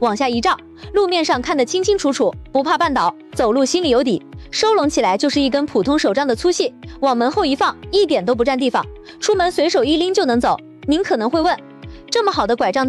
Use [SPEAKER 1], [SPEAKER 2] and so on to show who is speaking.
[SPEAKER 1] 往下一照，路面上看得清清楚楚，不怕绊倒，走路心里有底。收拢起来就是一根普通手杖的粗细，往门后一放，一点都不占地方，出门随手一拎就能走。您可能会问，这么好的拐杖